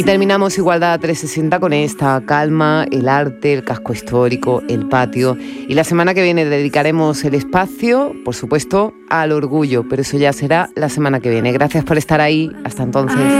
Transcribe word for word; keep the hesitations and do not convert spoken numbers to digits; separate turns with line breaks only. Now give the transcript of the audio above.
Y terminamos Igualdad trescientos sesenta con esta calma, el arte, el casco histórico, el patio. Y la semana que viene dedicaremos el espacio, por supuesto, al orgullo, pero eso ya será la semana que viene. Gracias por estar ahí. Hasta entonces.